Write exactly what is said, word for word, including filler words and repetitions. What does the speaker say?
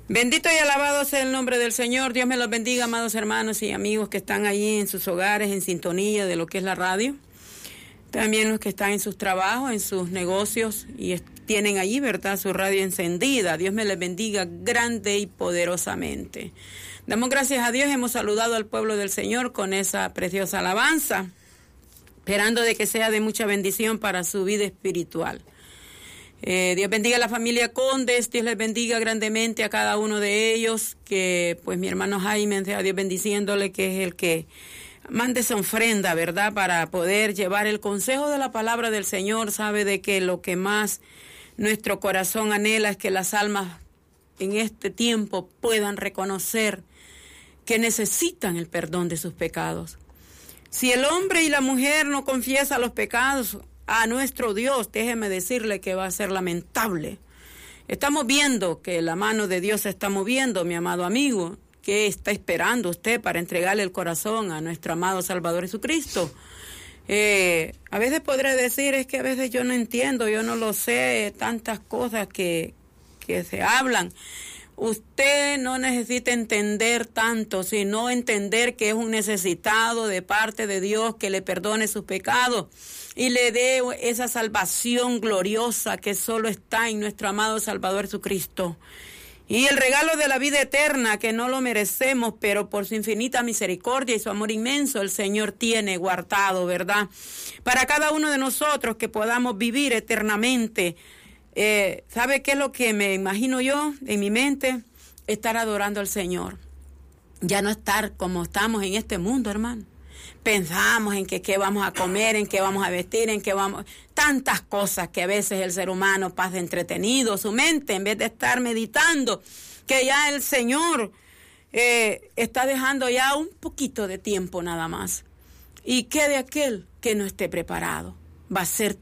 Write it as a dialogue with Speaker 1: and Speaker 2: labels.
Speaker 1: Bendito y alabado sea el nombre del Señor. Dios me los bendiga, amados hermanos y amigos que están allí en sus hogares, en sintonía de lo que es la radio. También los que están en sus trabajos, en sus negocios y tienen allí, ¿verdad?, su radio encendida. Dios me les bendiga grande y poderosamente. Damos gracias a Dios, hemos saludado al pueblo del Señor con esa preciosa alabanza, esperando de que sea de mucha bendición para su vida espiritual. Eh, Dios bendiga a la familia Condes, Dios les bendiga grandemente a cada uno de ellos, que pues mi hermano Jaime, sea Dios bendiciéndole, que es el que mande esa ofrenda, ¿verdad?, para poder llevar el consejo de la palabra del Señor. Sabe de que lo que más nuestro corazón anhela es que las almas en este tiempo puedan reconocer que necesitan el perdón de sus pecados. Si el hombre y la mujer no confiesan los pecados a nuestro Dios, déjeme decirle que va a ser lamentable. Estamos viendo que la mano de Dios se está moviendo, mi amado amigo. ¿Qué está esperando usted para entregarle el corazón a nuestro amado Salvador Jesucristo? Eh, a veces podré decir, es que a veces yo no entiendo, yo no lo sé, tantas cosas que, que se hablan. Usted no necesita entender tanto, sino entender que es un necesitado de parte de Dios, que le perdone sus pecados y le dé esa salvación gloriosa que solo está en nuestro amado Salvador Jesucristo. Y el regalo de la vida eterna, que no lo merecemos, pero por su infinita misericordia y su amor inmenso, el Señor tiene guardado, ¿verdad?, para cada uno de nosotros, que podamos vivir eternamente. Eh, ¿Sabe qué es lo que me imagino yo en mi mente? Estar adorando al Señor. Ya no estar como estamos en este mundo, hermano. Pensamos en que qué vamos a comer, en qué vamos a vestir, en qué vamos... Tantas cosas que a veces el ser humano pasa entretenido, su mente, en vez de estar meditando, que ya el Señor eh, está dejando ya un poquito de tiempo nada más. ¿Y qué de aquel que no esté preparado? Va a ser